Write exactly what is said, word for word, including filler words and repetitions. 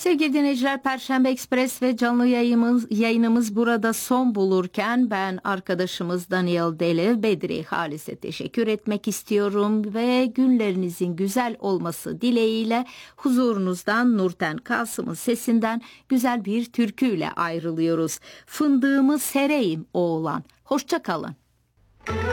Sevgili dinleyiciler, Perşembe Ekspres ve canlı yayınımız, yayınımız burada son bulurken ben arkadaşımız Daniel Delev Bedri Halis'e teşekkür etmek istiyorum ve günlerinizin güzel olması dileğiyle huzurunuzdan Nurten Kasım'ın sesinden güzel bir türküyle ayrılıyoruz. Fındığımı sereyim oğlan. Hoşça kalın.